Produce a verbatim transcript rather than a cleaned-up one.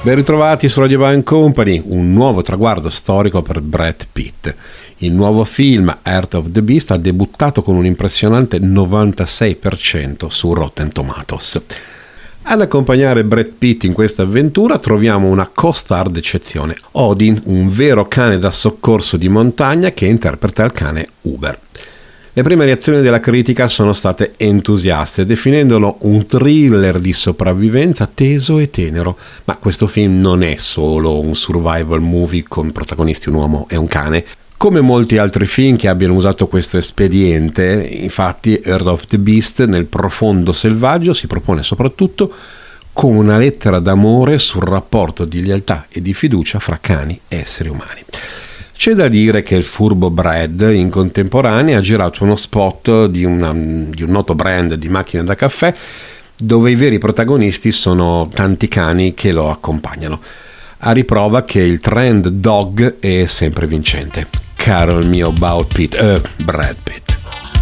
Ben ritrovati su Radio Van Company, un nuovo traguardo storico per Brad Pitt. Il nuovo film Heart of the Beast ha debuttato con un impressionante novantasei per cento su Rotten Tomatoes. Ad accompagnare Brad Pitt in questa avventura troviamo una co-star d'eccezione, Odin, un vero cane da soccorso di montagna che interpreta il cane Uber. Le prime reazioni della critica sono state entusiaste, definendolo un thriller di sopravvivenza teso e tenero. Ma questo film non è solo un survival movie con protagonisti un uomo e un cane. Come molti altri film che abbiano usato questo espediente, infatti Heart of the Beast nel profondo selvaggio si propone soprattutto come una lettera d'amore sul rapporto di lealtà e di fiducia fra cani e esseri umani. C'è da dire che il furbo Brad in contemporanea ha girato uno spot di, una, di un noto brand di macchine da caffè dove i veri protagonisti sono tanti cani che lo accompagnano, a riprova che il trend dog è sempre vincente. Caro il mio About Pitt, eh, Brad